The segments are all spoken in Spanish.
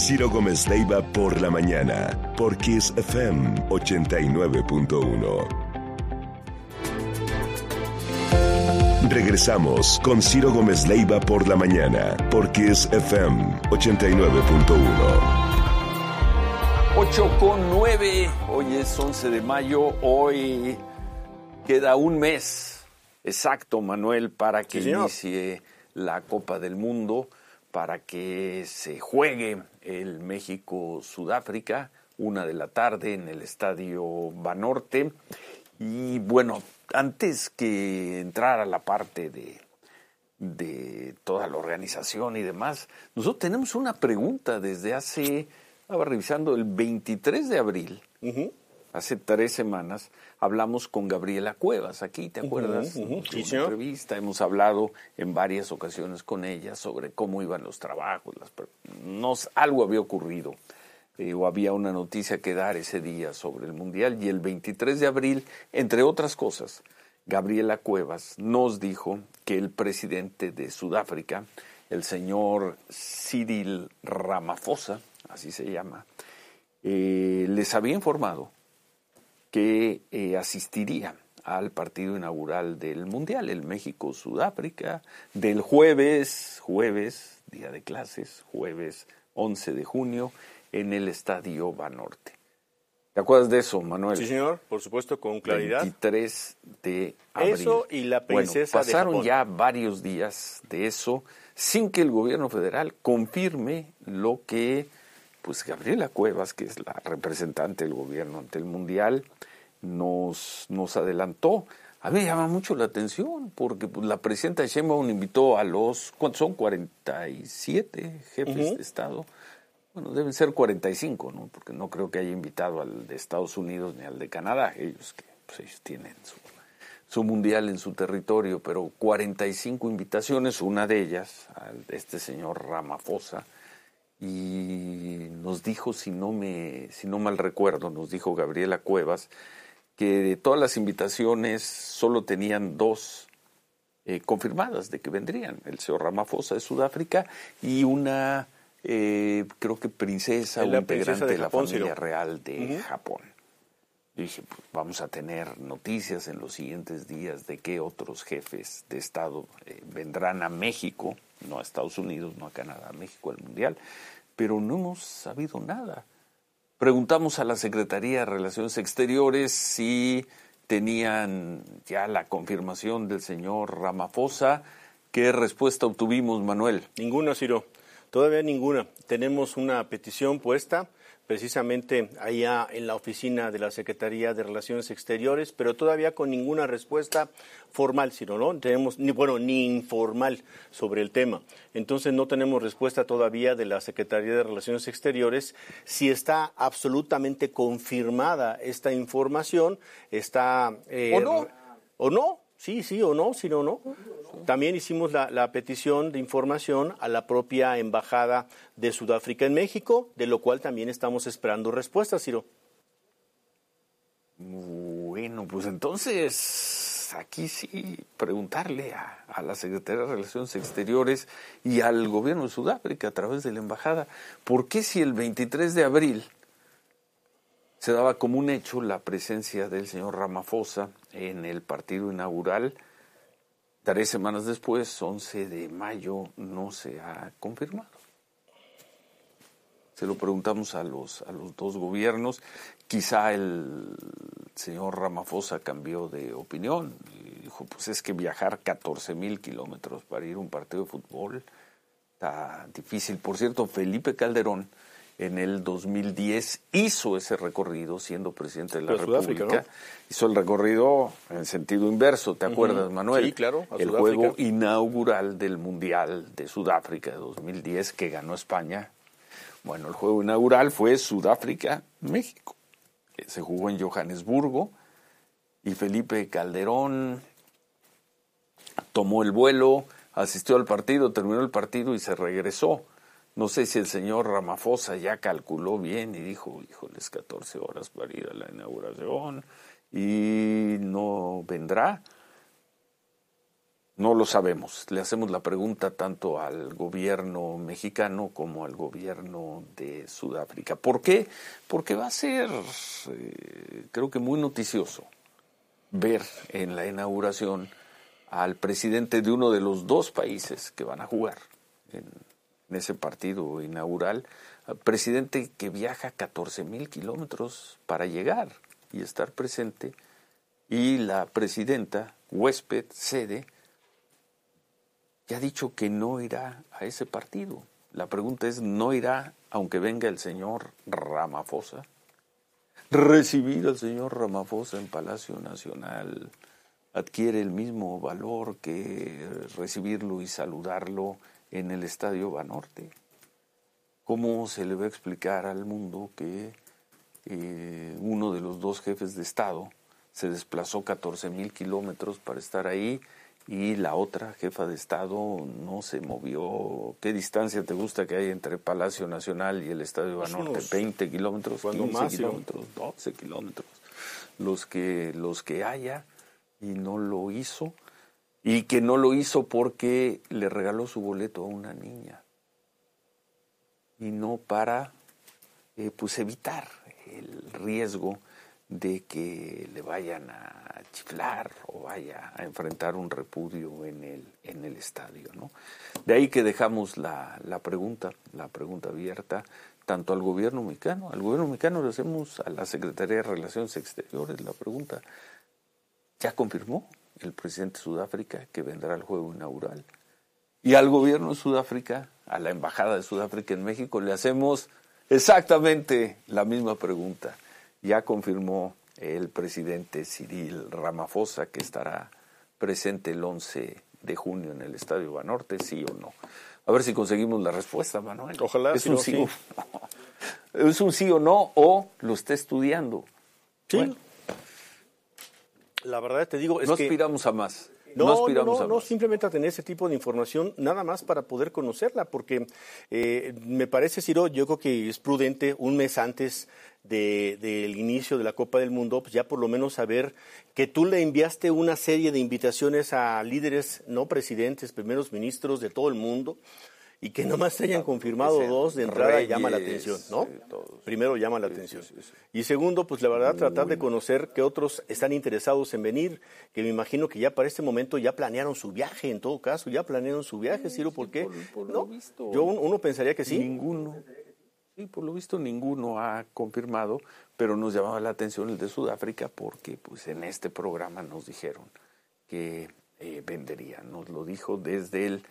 Ciro Gómez Leiva por la mañana, por Kiss FM 89.1. Regresamos con Ciro Gómez Leiva por la mañana, por Kiss FM 89.1. 8:09, hoy es 11 de mayo, hoy queda un mes exacto, Manuel, para que inicie la Copa del Mundo, para que se juegue el México-Sudáfrica, 1:00 p.m. en el Estadio Banorte. Y bueno, antes que entrar a la parte de toda la organización y demás, nosotros tenemos una pregunta desde hace... Estaba revisando el 23 de abril, hace 3 semanas, hablamos con Gabriela Cuevas aquí, ¿te acuerdas? Sí, una señor. entrevista, hemos hablado en varias ocasiones con ella sobre cómo iban los trabajos, algo había ocurrido, o había una noticia que dar ese día sobre el Mundial, y el 23 de abril, entre otras cosas, Gabriela Cuevas nos dijo que el presidente de Sudáfrica, el señor Cyril Ramaphosa, así se llama, les había informado que asistiría al partido inaugural del Mundial, el México-Sudáfrica, del jueves, día de clases, jueves 11 de junio, en el Estadio Banorte. ¿Te acuerdas de eso, Manuel? Sí, señor, por supuesto, con claridad. 23 de abril. Eso y la princesa bueno, pasaron de Japón. ya varios días de eso sin que el gobierno federal confirme lo que pues Gabriela Cuevas, que es la representante del gobierno ante el Mundial, nos adelantó. A mí me llama mucho la atención porque pues, la presidenta Sheinbaum invitó a los, ¿cuántos son? 47 jefes de Estado. Bueno, deben ser 45, ¿no? Porque no creo que haya invitado al de Estados Unidos ni al de Canadá. Ellos tienen su mundial en su territorio, pero 45 invitaciones, una de ellas, al de este señor Ramaphosa, y nos dijo, si no mal recuerdo, nos dijo Gabriela Cuevas, que de todas las invitaciones solo tenían 2 confirmadas de que vendrían, el señor Ramaphosa de Sudáfrica y una, creo que princesa o integrante de la familia real de Japón. Yo dije, pues vamos a tener noticias en los siguientes días de qué otros jefes de Estado vendrán a México, no a Estados Unidos, no a Canadá, a México al Mundial, pero no hemos sabido nada. Preguntamos a la Secretaría de Relaciones Exteriores si tenían ya la confirmación del señor Ramaphosa. ¿Qué respuesta obtuvimos, Manuel? Ninguna, Ciro. Todavía ninguna. Tenemos una petición puesta precisamente allá en la oficina de la Secretaría de Relaciones Exteriores, pero todavía con ninguna respuesta formal, Ciro, ¿no? Tenemos ni informal sobre el tema. Entonces no tenemos respuesta todavía de la Secretaría de Relaciones Exteriores si está absolutamente confirmada esta información, está o no. Sí o no, si no. También hicimos la petición de información a la propia Embajada de Sudáfrica en México, de lo cual también estamos esperando respuestas, Ciro. Bueno, pues entonces aquí sí preguntarle a la Secretaría de Relaciones Exteriores y al gobierno de Sudáfrica a través de la Embajada, ¿por qué si el 23 de abril se daba como un hecho la presencia del señor Ramaphosa en el partido inaugural? 3 semanas después, 11 de mayo, no se ha confirmado. Se lo preguntamos a los 2 gobiernos. Quizá el señor Ramaphosa cambió de opinión. Y dijo, pues es que viajar 14,000 kilómetros para ir a un partido de fútbol está difícil. Por cierto, Felipe Calderón en el 2010 hizo ese recorrido siendo presidente de la República, ¿no? Hizo el recorrido en sentido inverso, ¿te acuerdas, Manuel? Sí, claro, a el Sudáfrica. juego inaugural del Mundial de Sudáfrica de 2010 que ganó España. Bueno, el juego inaugural fue Sudáfrica-México. Se jugó en Johannesburgo y Felipe Calderón tomó el vuelo, asistió al partido, terminó el partido y se regresó. No sé si el señor Ramaphosa ya calculó bien y dijo, híjoles, 14 horas para ir a la inauguración y no vendrá. No lo sabemos. Le hacemos la pregunta tanto al gobierno mexicano como al gobierno de Sudáfrica. ¿Por qué? Porque va a ser, creo que muy noticioso, ver en la inauguración al presidente de uno de los dos países que van a jugar en ese partido inaugural, al presidente que viaja 14,000 kilómetros para llegar y estar presente, y la presidenta, huésped, sede, ya ha dicho que no irá a ese partido. La pregunta es, ¿no irá aunque venga el señor Ramaphosa? Recibir al señor Ramaphosa en Palacio Nacional adquiere el mismo valor que recibirlo y saludarlo en el Estadio Banorte. ¿Cómo se le va a explicar al mundo que uno de los dos jefes de Estado se desplazó 14,000 kilómetros para estar ahí y la otra jefa de Estado no se movió? ¿Qué distancia te gusta que hay entre Palacio Nacional y el Estadio Banorte? 20 kilómetros, 15 kilómetros, 12 kilómetros. Los que haya, y no lo hizo, y que no lo hizo porque le regaló su boleto a una niña, y no para pues evitar el riesgo de que le vayan a chiflar o vaya a enfrentar un repudio en el estadio, ¿no? De ahí que dejamos la pregunta abierta tanto al gobierno mexicano. Al gobierno mexicano le hacemos a la Secretaría de Relaciones Exteriores la pregunta. ¿Ya confirmó el presidente de Sudáfrica que vendrá al juego inaugural? Y al gobierno de Sudáfrica, a la Embajada de Sudáfrica en México, le hacemos exactamente la misma pregunta. Ya confirmó el presidente Cyril Ramaphosa que estará presente el 11 de junio en el Estadio Banorte, ¿sí o no? A ver si conseguimos la respuesta, Manuel. Ojalá. ¿Es un sí o no? ¿Es un sí o no o lo está estudiando? Sí. Bueno, la verdad te digo es no que aspiramos a más. No, simplemente a tener ese tipo de información, nada más para poder conocerla, porque me parece, Ciro, yo creo que es prudente un mes antes del inicio de la Copa del Mundo, pues ya por lo menos saber que tú le enviaste una serie de invitaciones a líderes, no presidentes, primeros ministros de todo el mundo, y que nomás se hayan confirmado dos de entrada Reyes, llama la atención, ¿no? Primero llama la atención. Sí. Y segundo, pues la verdad, tratar de conocer qué otros están interesados en venir, que me imagino que ya para este momento ya planearon su viaje, en todo caso, Ciro, ¿por qué? Por ¿No? lo visto, uno pensaría que sí. Ninguno. Sí, por lo visto ninguno ha confirmado, pero nos llamaba la atención el de Sudáfrica porque pues en este programa nos dijeron que vendería. Nos lo dijo desde el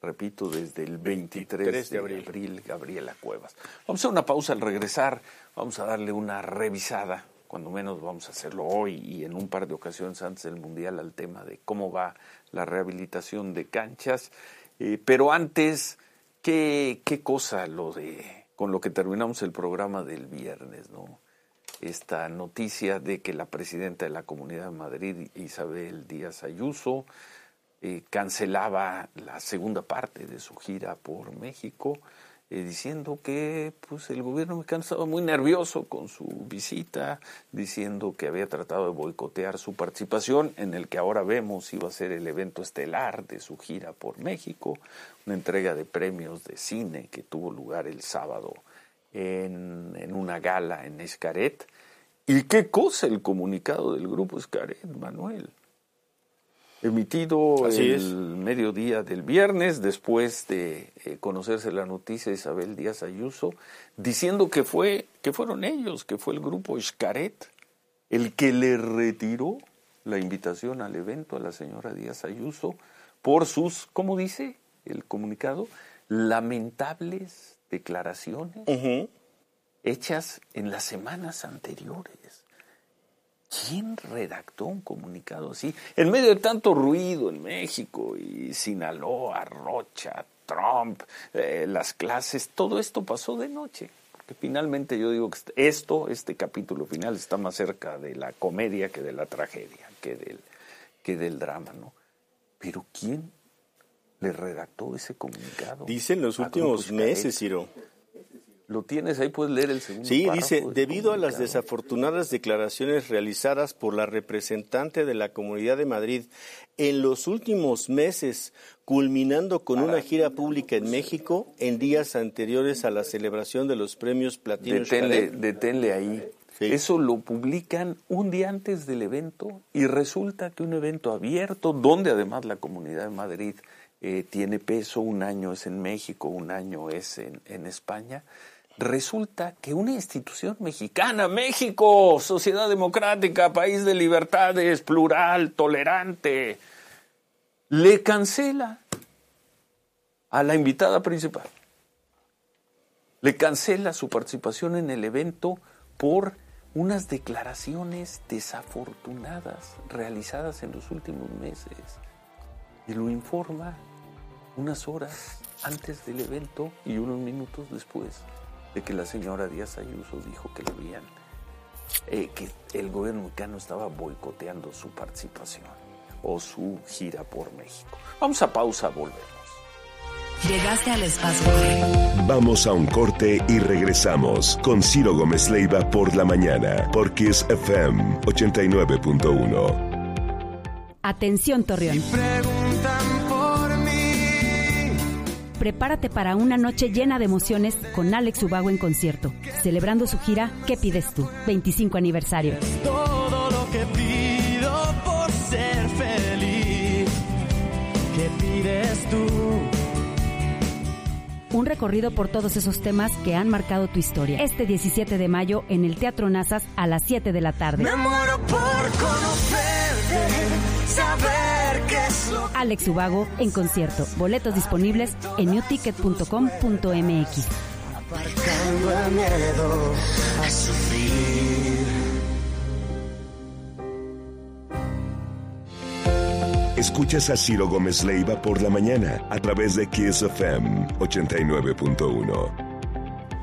23 de abril, Gabriela Cuevas. Vamos a hacer una pausa al regresar, vamos a darle una revisada, cuando menos vamos a hacerlo hoy y en un par de ocasiones antes del Mundial, al tema de cómo va la rehabilitación de canchas. Pero antes, ¿qué cosa con lo que terminamos el programa del viernes, ¿no? Esta noticia de que la presidenta de la Comunidad de Madrid, Isabel Díaz Ayuso, cancelaba la segunda parte de su gira por México, diciendo que pues el gobierno mexicano estaba muy nervioso con su visita, diciendo que había tratado de boicotear su participación en el que ahora vemos iba a ser el evento estelar de su gira por México, una entrega de premios de cine que tuvo lugar el sábado en una gala en Xcaret. ¿Y qué cosa el comunicado del grupo Xcaret, Manuel? Emitido mediodía del viernes, después de conocerse la noticia de Isabel Díaz Ayuso, diciendo que fueron ellos, que fue el grupo Xcaret, el que le retiró la invitación al evento a la señora Díaz Ayuso por sus, ¿cómo dice el comunicado?, lamentables declaraciones hechas en las semanas anteriores. ¿Quién redactó un comunicado así? En medio de tanto ruido en México y Sinaloa, Rocha, Trump, las clases, todo esto pasó de noche. Porque finalmente yo digo que este capítulo final está más cerca de la comedia que de la tragedia, que del drama, ¿no? Pero ¿quién le redactó ese comunicado? Dicen los últimos meses, Ciro. Lo tienes ahí, puedes leer el segundo Sí, párrafo dice, del debido a las comunicado. desafortunadas declaraciones realizadas por la representante de la Comunidad de Madrid en los últimos meses, culminando con una gira pública en México en días anteriores a la celebración de los premios Platino Xcaret. Deténle ahí. Sí. Eso lo publican un día antes del evento y resulta que un evento abierto, donde además la Comunidad de Madrid tiene peso, un año es en México, un año es en España, resulta que una institución mexicana, México, sociedad democrática, país de libertades, plural, tolerante, le cancela a la invitada principal. Le cancela su participación en el evento por unas declaraciones desafortunadas realizadas en los últimos meses. Y lo informa unas horas antes del evento y unos minutos después de que la señora Díaz Ayuso dijo que que el gobierno mexicano estaba boicoteando su participación o su gira por México. Vamos a pausa, volvemos. Llegaste al espacio correcto. Vamos a un corte y regresamos con Ciro Gómez Leiva por la mañana, por Kiss FM 89.1. Atención, Torreón. Prepárate para una noche llena de emociones con Alex Ubago en concierto, celebrando su gira ¿Qué pides tú? 25 aniversario. Todo lo que pido por ser feliz. ¿Qué pides tú? Un recorrido por todos esos temas que han marcado tu historia. Este 17 de mayo en el Teatro Nazas a las 7 de la tarde. Me muero por conocerte, saber qué es lo que... Alex Ubago en concierto. Boletos disponibles en newticket.com.mx. Aparcando el miedo a sufrir. Escuchas a Ciro Gómez Leiva por la mañana a través de Kiss FM 89.1.